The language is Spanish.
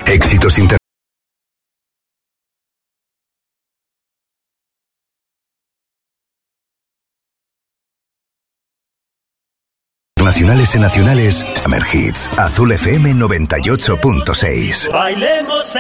Éxitos internacionales y nacionales. Summer Hits. Azul FM 98.6. Bailemos.